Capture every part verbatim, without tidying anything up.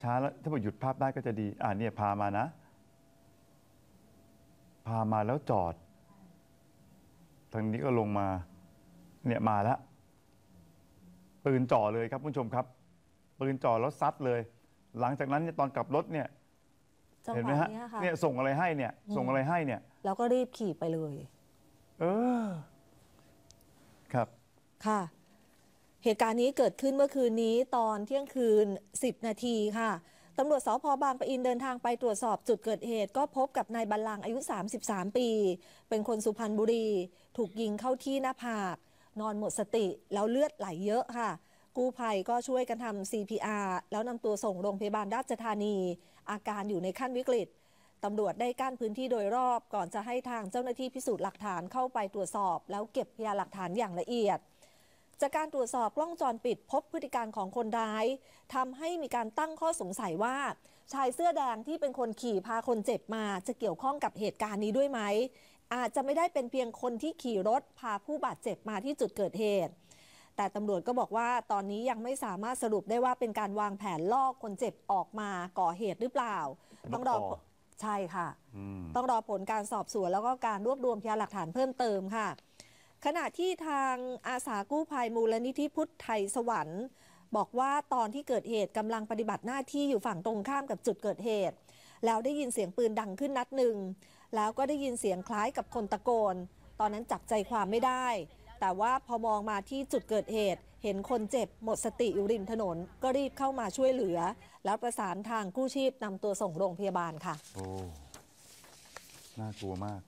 ช้าแล้วถ้าบอกหยุดภาพได้ก็จะดีอ่าเนี่ยพามานะพามาแล้วจอดทางนี้ก็ลงมาเนี่ยมาแล้วปืนจ่อเลยครับคุณผู้ชมครับปืนจ่อแล้วซัดเลยหลังจากนั้นเนี่ยตอนกลับรถเนี่ยเห็นไหมฮะเนี่ยส่งอะไรให้เนี่ยส่งอะไรให้เนี่ยแล้วก็รีบขี่ไปเลยเออครับค่ะเหตุการณ์นี้เกิดขึ้นเมื่อคืนนี้ตอนเที่ยงคืนสิบนาทีค่ะตำรวจสภ.บางปะอินเดินทางไปตรวจสอบจุดเกิดเหตุก็พบกับนายบัลลังก์อายุสามสิบสามปีเป็นคนสุพรรณบุรีถูกยิงเข้าที่หน้าผากนอนหมดสติแล้วเลือดไหลเยอะค่ะกู้ภัยก็ช่วยกันทำ ซี พี อาร์ แล้วนำตัวส่งโรงพยาบาลราชธานีอาการอยู่ในขั้นวิกฤตตำรวจได้กั้นพื้นที่โดยรอบก่อนจะให้ทางเจ้าหน้าที่พิสูจน์หลักฐานเข้าไปตรวจสอบแล้วเก็บพยานหลักฐานอย่างละเอียดจากการตรวจสอบกล้องวงจรปิดพบพฤติการของคนร้ายทำให้มีการตั้งข้อสงสัยว่าชายเสื้อแดงที่เป็นคนขี่พาคนเจ็บมาจะเกี่ยวข้องกับเหตุการณ์นี้ด้วยไหมอาจจะไม่ได้เป็นเพียงคนที่ขี่รถพาผู้บาดเจ็บมาที่จุดเกิดเหตุแต่ตำรวจก็บอกว่าตอนนี้ยังไม่สามารถสรุปได้ว่าเป็นการวางแผนล่อคนเจ็บออกมาก่อเหตุหรือเปล่าต้องรอใช่ค่ะต้องรอผลการสอบสวนแล้วก็การรวบรวมพยานหลักฐานเพิ่มเติมค่ะขณะที่ทางอาสากู้ภัยมูลนิธิพุทธไทยสวรรค์บอกว่าตอนที่เกิดเหตุกำลังปฏิบัติหน้าที่อยู่ฝั่งตรงข้ามกับจุดเกิดเหตุแล้วได้ยินเสียงปืนดังขึ้นนัดหนึ่งแล้วก็ได้ยินเสียงคล้ายกับคนตะโกนตอนนั้นจับใจความไม่ได้แต่ว่าพอมองมาที่จุดเกิดเหตุเห็นคนเจ็บหมดสติอยู่ริมถนนก็รีบเข้ามาช่วยเหลือแล้วประสานทางกู้ชีพนำตัวส่งโรงพยาบาลค่ะโอ้น่ากลัวมาก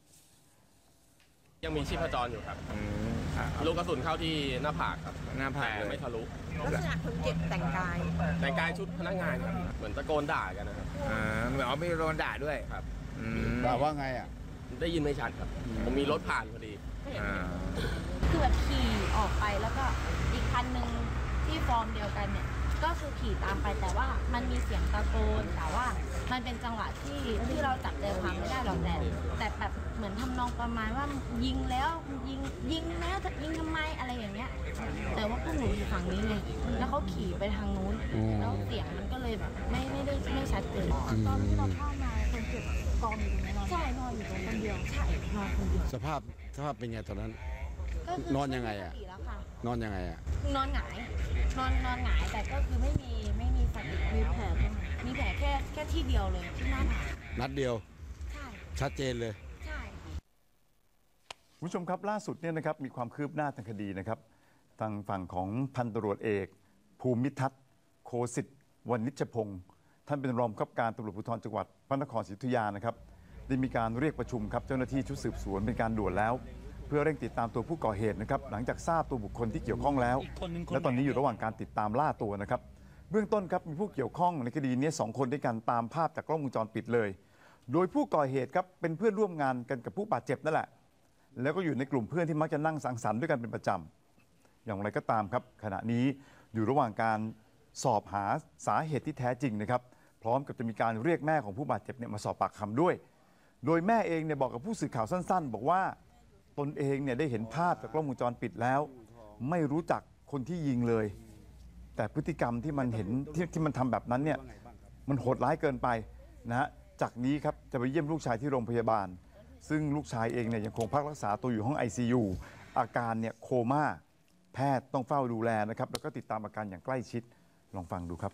ยังมีชีพจรอยู่ครับลูกกระสุนเข้าที่หน้าผากครับหน้าผากไม่ทะลุลักษณะคนเจ็บแต่งกายแต่งกายชุดพนักงานครับเหมือนตะโกนด่ากันนะครับอ่าเหมือนเอาไม่โดนด่าด้วยครับด่าว่าไงอ่ะได้ยินไม่ชัดครับผมมีรถผ่านพอดีคือแบบขี่ออกไปแล้วก็อีกคันหนึ่งที่ฟอร์มเดียวกันเนี่ยก็คือขี่ตามไปแต่ว่ามันมีเสียงตะโกนแต่ว่ามันเป็นจังหวะที่ที่เราจับใจความไม่ได้หรอกแต่แต่แบบเหมือนทำนองประมาณว่ายิงแล้วยิงยิงแล้วจะยิงทำไมอะไรอย่างเงี้ยแต่ว่าพวกหนูอยู่ฝั่งนี้ไงแล้วเขาขี่ไปทางนู้นแล้วเสียงมันก็เลยแบบไม่ไม่ได้ไม่ชัดเจนตอนที่เราเข้ามาตรงจุดกองอยู่ตรงนี้นอนใช่นอนอยู่ตรงคนเดียวใช่นอนคนเดียวสภาพสภาพเป็นไงตอนนั้นนอนยังไงอ่ะนอนยังไงอ่ะนอนหงายนอนนอนหงายแต่ก็คือไม่มีไม่มีสติมีแผลมีแผลแค่แค่ที่เดียวเลยที่หน้าผากนัดเดียวใช่ชัดเจนเลยใช่คุณผู้ชมครับล่าสุดเนี่ยนะครับมีความคืบหน้าทางคดีนะครับทางฝั่งของพันตำรวจเอกภูมิทัศน์โคสิทธิ์วณิชพงศ์ท่านเป็นรองผู้กำกับการตำรวจภูธรจังหวัดพระนครศรีอยุธยานะครับได้มีการเรียกประชุมครับเจ้าหน้าที่ชุดสืบสวนเป็นการด่วนแล้วเพื่อเร่งติดตามตัวผู้ก่อเหตุนะครับหลังจากทราบตัวบุคคลที่เกี่ยวข้องแล้วและตอนนี้อยู่ระหว่างการติดตามล่าตัวนะครับเบื้องต้นครับมีผู้เกี่ยวข้องในคดีนี้สองคนด้วยกันตามภาพจากกล้องวงจรปิดเลยโดยผู้ก่อเหตุครับเป็นเพื่อนร่วมงานกันกับผู้บาดเจ็บนั่นแหละแล้วก็อยู่ในกลุ่มเพื่อนที่มักจะนั่งสังสรรค์ด้วยกันเป็นประจำอย่างไรก็ตามครับขณะนี้อยู่ระหว่างการสอบหาสาเหตุที่แท้จริงนะครับพร้อมกับจะมีการเรียกแม่ของผู้บาดเจ็บเนี่ยมาสอบปากคำด้วยโดยแม่เองเนี่ยบอกกับผู้สื่อข่าวสั้นๆบอกว่าตนเองเนี่ยได้เห็นภาพจากกล้องวงจรปิดแล้วไม่รู้จักคนที่ยิงเลยแต่พฤติกรรมที่มันเห็นที่ที่มันทำแบบนั้นเนี่ยมันโหดร้ายเกินไปนะฮะจากนี้ครับจะไปเยี่ยมลูกชายที่โรงพยาบาลซึ่งลูกชายเองเนี่ยยังคงพักรักษาตัวอยู่ห้อง ไอ ซี ยู อาการเนี่ยโคม่าแพทย์ต้องเฝ้าดูแลนะครับแล้วก็ติดตามอาการอย่างใกล้ชิดลองฟังดูครับ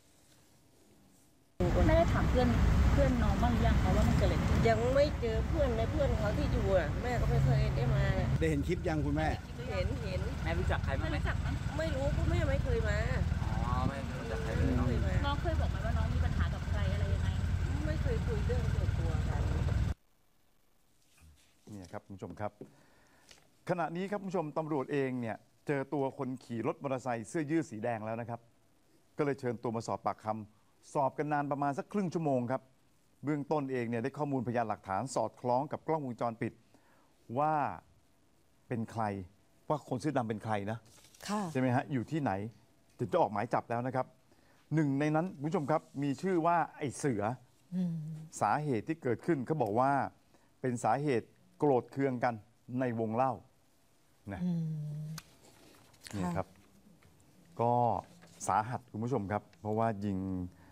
ไม่ได้ถามเพื่อนเพื่อนน้องบ้างยังเขาว่ามันเกิดอะไรขึ้นยังไม่เจอเพื่อนในเพื่อนเขาที่อยู่อ่ะแม่ก็ไม่เคยได้มาได้เห็นคลิปยังคุณแม่เห็นเห็นแม่รู้จักใครบ้างไหมไม่รู้เพราะแม่ไม่เคยมาอ๋อไม่รู้จักใครเลยน้องน้องเคยบอกไหมว่าน้องมีปัญหากับใครอะไรยังไงไม่เคยคุยเรื่องส่วนตัวกันนี่ครับคุณผู้ชมครับขณะนี้ครับคุณผู้ชมตำรวจเองเนี่ยเจอตัวคนขี่รถมอเตอร์ไซค์เสื้อยืดสีแดงแล้วนะครับก็เลยเชิญตัวมาสอบปากคำสอบกันนานประมาณสักครึ่งชั่วโมงครับเบื้องต้นเองเนี่ยได้ข้อมูลพยานหลักฐานสอดคล้องกับกล้องวงจรปิดว่าเป็นใครว่าคนเสื้อดำเป็นใครนะใช่ไหมฮะอยู่ที่ไหนถึงจะออกหมายจับแล้วนะครับหนึ่งในนั้นคุณผู้ชมครับมีชื่อว่าไอ้เสือสาเหตุที่เกิดขึ้นเขาบอกว่าเป็นสาเหตุโกรธเคืองกันในวงเล่านะนี่ครับก็สาหัสคุณผู้ชมครับเพราะว่ายิง